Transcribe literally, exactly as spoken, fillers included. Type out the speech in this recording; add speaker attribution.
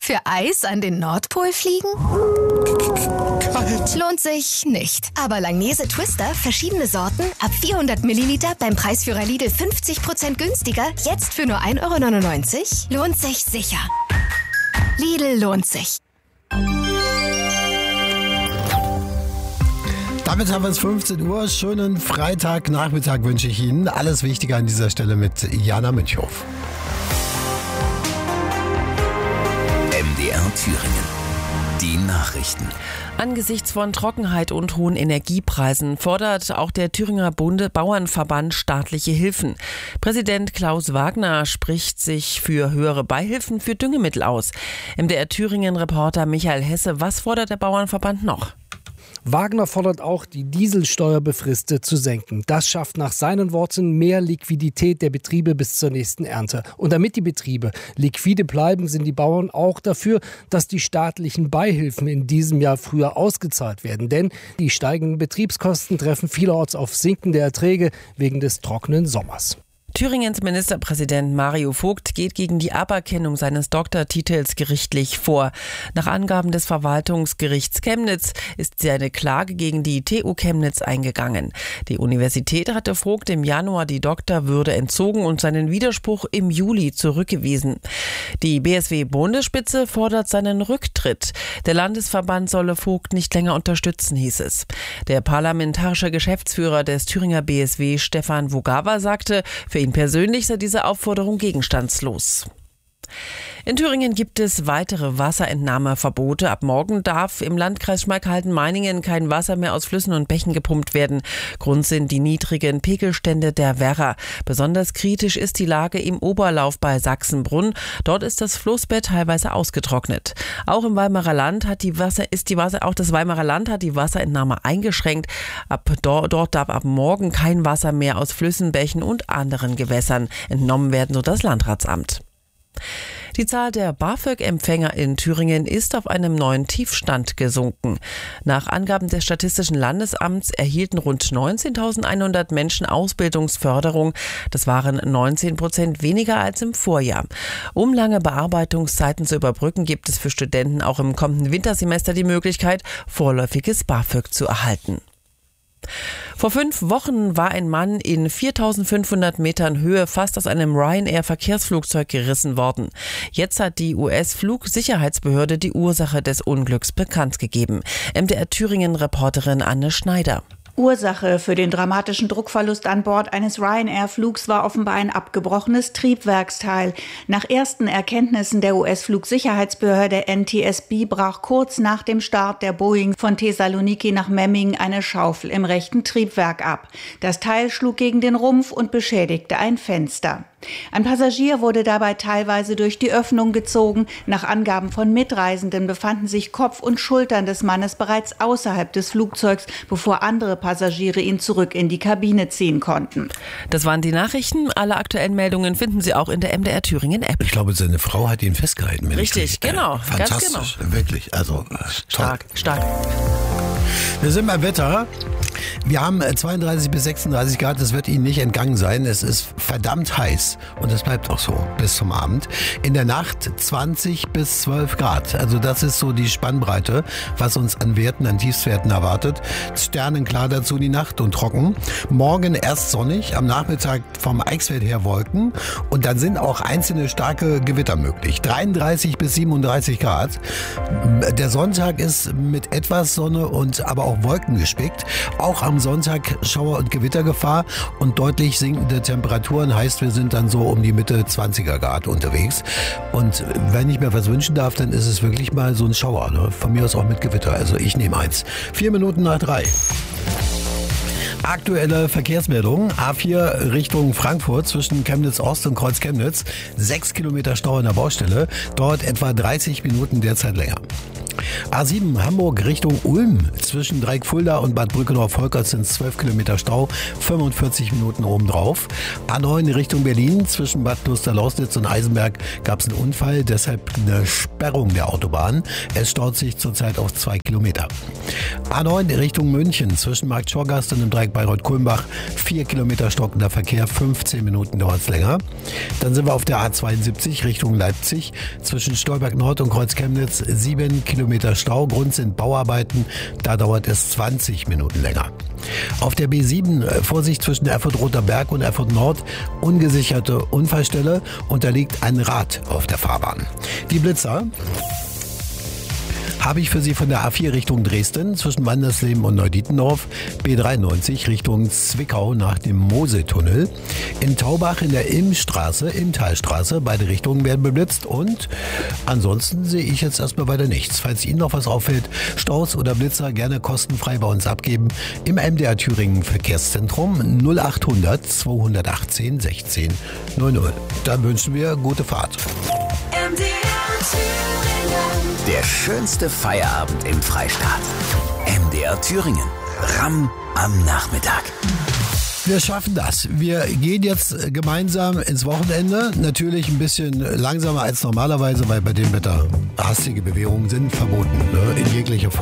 Speaker 1: Für Eis an den Nordpol fliegen?
Speaker 2: Kalt.
Speaker 1: Lohnt sich nicht. Aber Langnese Twister, verschiedene Sorten, ab vierhundert Milliliter beim Preisführer Lidl fünfzig Prozent günstiger, jetzt für nur ein Euro neunundneunzig, lohnt sich sicher. Lidl lohnt sich.
Speaker 2: Damit haben wir es fünfzehn Uhr. Schönen Freitagnachmittag wünsche ich Ihnen. Alles Wichtige an dieser Stelle mit Jana Münchhoff.
Speaker 3: M D R Thüringen. Die Nachrichten.
Speaker 4: Angesichts von Trockenheit und hohen Energiepreisen fordert auch der Thüringer Bunde Bauernverband staatliche Hilfen. Präsident Klaus Wagner spricht sich für höhere Beihilfen für Düngemittel aus. M D R Thüringen-Reporter Michael Hesse, was fordert der Bauernverband noch?
Speaker 5: Wagner fordert auch, die Dieselsteuer befristet zu senken. Das schafft nach seinen Worten mehr Liquidität der Betriebe bis zur nächsten Ernte. Und damit die Betriebe liquide bleiben, sind die Bauern auch dafür, dass die staatlichen Beihilfen in diesem Jahr früher ausgezahlt werden. Denn die steigenden Betriebskosten treffen vielerorts auf sinkende Erträge wegen des trockenen Sommers.
Speaker 4: Thüringens Ministerpräsident Mario Vogt geht gegen die Aberkennung seines Doktortitels gerichtlich vor. Nach Angaben des Verwaltungsgerichts Chemnitz ist seine Klage gegen die T U Chemnitz eingegangen. Die Universität hatte Vogt im Januar die Doktorwürde entzogen und seinen Widerspruch im Juli zurückgewiesen. Die B S W-Bundesspitze fordert seinen Rücktritt. Der Landesverband solle Vogt nicht länger unterstützen, hieß es. Der parlamentarische Geschäftsführer des Thüringer B S W, Stefan Wogawa, sagte, für ihn persönlich sei diese Aufforderung gegenstandslos. In Thüringen gibt es weitere Wasserentnahmeverbote. Ab morgen darf im Landkreis Schmalkalden-Meiningen kein Wasser mehr aus Flüssen und Bächen gepumpt werden. Grund sind die niedrigen Pegelstände der Werra. Besonders kritisch ist die Lage im Oberlauf bei Sachsenbrunn. Dort ist das Flussbett teilweise ausgetrocknet. Auch im Weimarer Land hat die Wasser, ist die Wasser, auch das Weimarer Land hat die Wasserentnahme eingeschränkt. Ab dort, dort darf ab morgen kein Wasser mehr aus Flüssen, Bächen und anderen Gewässern entnommen werden, so das Landratsamt. Die Zahl der BAföG-Empfänger in Thüringen ist auf einem neuen Tiefstand gesunken. Nach Angaben des Statistischen Landesamts erhielten rund neunzehntausendeinhundert Menschen Ausbildungsförderung. Das waren neunzehn Prozent weniger als im Vorjahr. Um lange Bearbeitungszeiten zu überbrücken, gibt es für Studenten auch im kommenden Wintersemester die Möglichkeit, vorläufiges BAföG zu erhalten. Vor fünf Wochen war ein Mann in viertausendfünfhundert Metern Höhe fast aus einem Ryanair-Verkehrsflugzeug gerissen worden. Jetzt hat die U S-Flugsicherheitsbehörde die Ursache des Unglücks bekannt gegeben. M D R Thüringen-Reporterin Anne Schneider.
Speaker 6: Ursache für den dramatischen Druckverlust an Bord eines Ryanair-Flugs war offenbar ein abgebrochenes Triebwerksteil. Nach ersten Erkenntnissen der U S-Flugsicherheitsbehörde N T S B brach kurz nach dem Start der Boeing von Thessaloniki nach Memmingen eine Schaufel im rechten Triebwerk ab. Das Teil schlug gegen den Rumpf und beschädigte ein Fenster. Ein Passagier wurde dabei teilweise durch die Öffnung gezogen. Nach Angaben von Mitreisenden befanden sich Kopf und Schultern des Mannes bereits außerhalb des Flugzeugs, bevor andere Passagiere ihn zurück in die Kabine ziehen konnten.
Speaker 4: Das waren die Nachrichten. Alle aktuellen Meldungen finden Sie auch in der M D R Thüringen App.
Speaker 2: Ich glaube, seine Frau hat ihn festgehalten.
Speaker 4: Richtig, genau.
Speaker 2: Äh, fantastisch,
Speaker 4: ganz genau.
Speaker 2: Wirklich. Also äh,
Speaker 4: stark, stark.
Speaker 2: Wir sind beim Wetter. Wir haben zweiunddreißig bis sechsunddreißig Grad, das wird Ihnen nicht entgangen sein. Es ist verdammt heiß und es bleibt auch so bis zum Abend. In der Nacht zwanzig bis zwölf Grad. Also das ist so die Spannbreite, was uns an Werten, an Tiefstwerten erwartet. Sternenklar dazu die Nacht und trocken. Morgen erst sonnig, am Nachmittag vom Eichsfeld her Wolken und dann sind auch einzelne starke Gewitter möglich. dreiunddreißig bis siebenunddreißig Grad. Der Sonntag ist mit etwas Sonne und aber auch Wolken gespickt. Auch am Sonntag Schauer- und Gewittergefahr und deutlich sinkende Temperaturen. Heißt, wir sind dann so um die Mitte zwanziger Grad unterwegs. Und wenn ich mir was wünschen darf, dann ist es wirklich mal so ein Schauer. Ne? Von mir aus auch mit Gewitter. Also ich nehme eins. Vier Minuten nach drei. Aktuelle Verkehrsmeldung. A vier Richtung Frankfurt zwischen Chemnitz-Ost und Kreuz-Chemnitz. Sechs Kilometer Stau an der Baustelle. Dauert etwa dreißig Minuten, derzeit länger. A sieben Hamburg Richtung Ulm. Zwischen Dreieck-Fulda und Bad Brückendorf-Volkert sind zwölf Kilometer Stau, fünfundvierzig Minuten obendrauf. A neun Richtung Berlin. Zwischen Bad Kloster-Lausnitz und Eisenberg gab es einen Unfall, deshalb eine Sperrung der Autobahn. Es staut sich zurzeit auf zwei Kilometer. A neun Richtung München. Zwischen Markt Schorgast und dem Dreieck Bayreuth-Kulmbach vier Kilometer stockender Verkehr, fünfzehn Minuten dauert es länger. Dann sind wir auf der A zweiundsiebzig Richtung Leipzig. Zwischen Stolberg Nord und Kreuz Chemnitz sieben Kilometer Stau. Grund sind Bauarbeiten. Da dauert es zwanzig Minuten länger. Auf der B sieben Vorsicht zwischen Erfurt-Roter Berg und Erfurt Nord. Ungesicherte Unfallstelle und da liegt ein Rad auf der Fahrbahn. Die Blitzer habe ich für Sie von der A vier Richtung Dresden zwischen Wandersleben und Neudietendorf, B dreiundneunzig Richtung Zwickau nach dem Mosetunnel, in Taubach in der Ilmstraße, Ilmtalstraße, beide Richtungen werden beblitzt und ansonsten sehe ich jetzt erstmal weiter nichts. Falls Ihnen noch was auffällt, Staus oder Blitzer gerne kostenfrei bei uns abgeben im M D R Thüringen Verkehrszentrum null achthundert zweihundertachtzehn sechzehn null null. Dann wünschen wir gute Fahrt.
Speaker 3: M D R Thüringen. Der schönste Feierabend im Freistaat. M D R Thüringen. Ramm am Nachmittag.
Speaker 2: Wir schaffen das. Wir gehen jetzt gemeinsam ins Wochenende. Natürlich ein bisschen langsamer als normalerweise, weil bei dem Wetter hastige Bewegungen sind verboten, ne? In jeglicher Form.